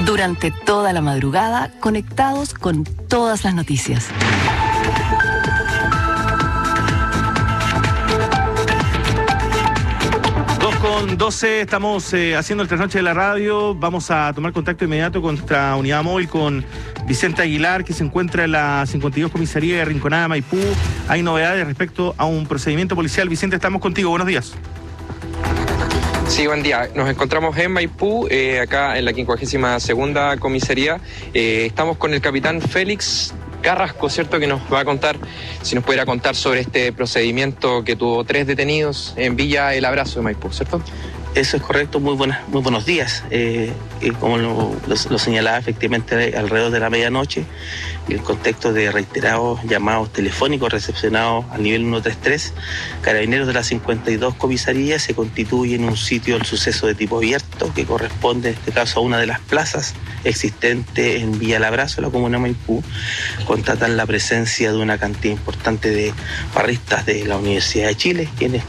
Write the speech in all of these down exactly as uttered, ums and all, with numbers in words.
Durante toda la madrugada, conectados con todas las noticias. dos con doce, estamos eh, haciendo el trasnoche de la radio. Vamos a tomar contacto inmediato con nuestra unidad móvil, con Vicente Aguilar, que se encuentra en la cincuenta y dos Comisaría de Rinconada, Maipú. Hay novedades respecto a un procedimiento policial. Vicente, estamos contigo. Buenos días. Sí, buen día. Nos encontramos en Maipú, eh, acá en la quincuagésima segunda comisaría. Eh, estamos con el capitán Félix Carrasco, ¿cierto? Que nos va a contar, si nos pudiera contar sobre este procedimiento que tuvo tres detenidos en Villa El Abrazo de Maipú, ¿cierto? Eso es correcto, muy, buenas, muy buenos días. Eh, eh, como lo, lo, lo señalaba, efectivamente, alrededor de la medianoche, en el contexto de reiterados llamados telefónicos recepcionados al nivel ciento treinta y tres, Carabineros de las cincuenta y dos comisarías se constituye en un sitio del suceso de tipo abierto, que corresponde en este caso a una de las plazas existentes en Villa El Abrazo, la comuna de Maipú. Constatan la presencia de una cantidad importante de barristas de la Universidad de Chile, quienes,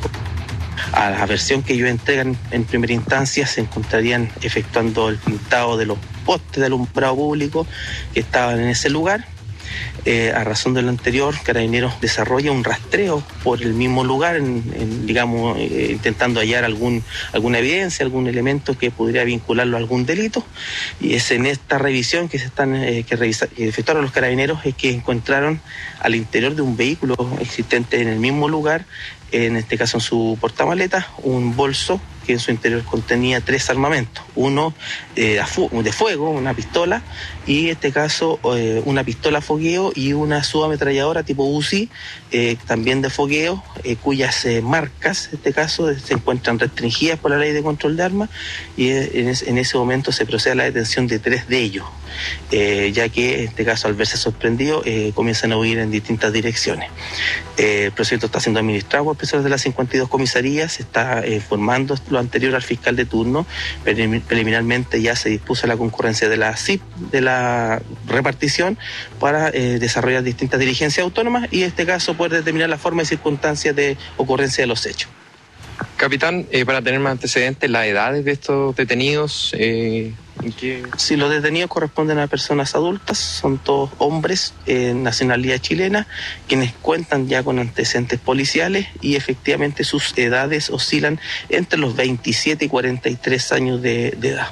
a la versión que ellos entregan en primera instancia, se encontrarían efectuando el pintado de los postes de alumbrado público que estaban en ese lugar. Eh, a razón de lo anterior, Carabineros desarrolla un rastreo por el mismo lugar, en, en, digamos, eh, intentando hallar algún, alguna evidencia, algún elemento que podría vincularlo a algún delito. Y es en esta revisión que se están eh, que, revisa, que efectuaron los Carabineros es que encontraron al interior de un vehículo existente en el mismo lugar, en este caso en su portamaleta, un bolso que en su interior contenía tres armamentos, uno eh, de fuego, una pistola, y en este caso eh, una pistola fogueo y una subametralladora tipo U C I, eh, también de fogueo, eh, cuyas eh, marcas, en este caso, se encuentran restringidas por la ley de control de armas, y eh, en, es, en ese momento se procede a la detención de tres de ellos, eh, ya que en este caso, al verse sorprendido, eh, comienzan a huir en distintas direcciones. Eh, el procedimiento está siendo administrado por personas de las cincuenta y dos comisarías, se está eh, formando lo anterior al fiscal de turno. Preliminarmente ya se dispuso la concurrencia de la C I P, de la repartición, para eh, desarrollar distintas diligencias autónomas y en este caso poder determinar la forma y circunstancias de ocurrencia de los hechos. Capitán, eh, para tener más antecedentes, las edades de estos detenidos, eh, ¿qué? Sí, los detenidos corresponden a personas adultas, son todos hombres, eh, nacionalidad chilena, quienes cuentan ya con antecedentes policiales y efectivamente sus edades oscilan entre los veintisiete y cuarenta y tres años de, de edad.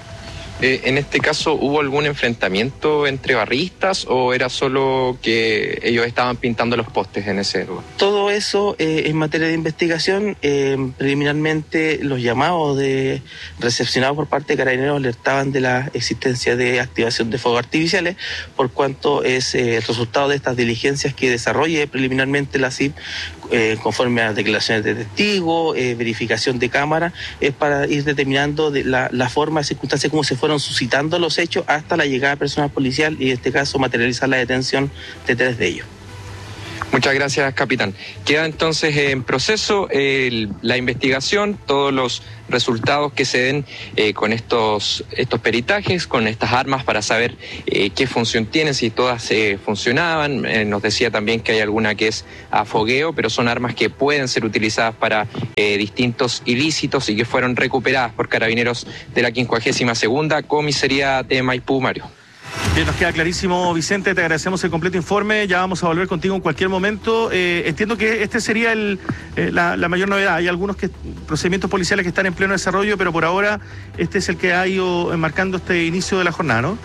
Eh, en este caso, ¿hubo algún enfrentamiento entre barristas o era solo que ellos estaban pintando los postes en ese lugar? Todo eso eh, en materia de investigación. Eh, preliminarmente los llamados de recepcionados por parte de Carabineros alertaban de la existencia de activación de fuegos artificiales, por cuanto es eh, el resultado de estas diligencias que desarrolle preliminarmente la C I P, eh, conforme a las declaraciones de testigos, eh, verificación de cámara, es para ir determinando de la, la forma y circunstancias como se fueron suscitando los hechos hasta la llegada personal policial y en este caso materializar la detención de tres de ellos. Muchas gracias, capitán. Queda entonces en proceso el, la investigación, todos los resultados que se den eh, con estos, estos peritajes, con estas armas, para saber eh, qué función tienen, si todas eh, funcionaban. Eh, nos decía también que hay alguna que es a fogueo, pero son armas que pueden ser utilizadas para eh, distintos ilícitos y que fueron recuperadas por Carabineros de la quincuagésima segunda Comisaría de Maipú. Mario. Bien, nos queda clarísimo, Vicente, te agradecemos el completo informe, ya vamos a volver contigo en cualquier momento. Eh, entiendo que este sería el, eh, la, la mayor novedad. Hay algunos que, procedimientos policiales que están en pleno desarrollo, pero por ahora este es el que ha ido marcando este inicio de la jornada, ¿no?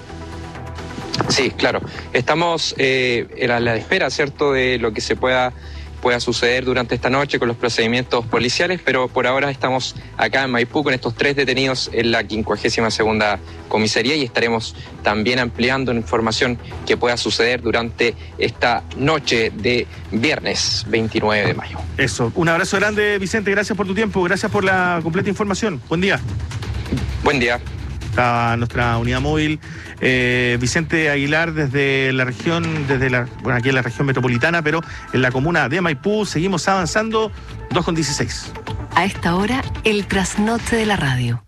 Sí, claro. Estamos eh, a la espera, ¿cierto?, de lo que se pueda pueda suceder durante esta noche con los procedimientos policiales, pero por ahora estamos acá en Maipú con estos tres detenidos en la quincuagésima segunda comisaría y estaremos también ampliando información que pueda suceder durante esta noche de viernes veintinueve de mayo. Eso, un abrazo grande, Vicente, gracias por tu tiempo, gracias por la completa información. Buen día. Buen día. A nuestra unidad móvil, eh, Vicente Aguilar, desde la región, desde la, bueno, aquí en la región metropolitana, pero en la comuna de Maipú. Seguimos avanzando, dos con dieciséis. A esta hora, el trasnoche de la radio.